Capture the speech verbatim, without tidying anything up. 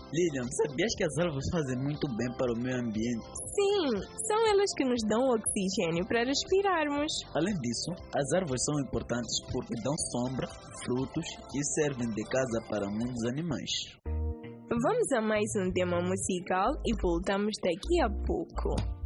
Lilian, sabias que as árvores fazem muito bem para o meio ambiente? Sim, são elas que nos dão oxigênio para respirarmos. Além disso, as árvores são importantes porque dão sombra, frutos e servem de casa para muitos animais. Vamos a mais um tema musical e voltamos daqui a pouco.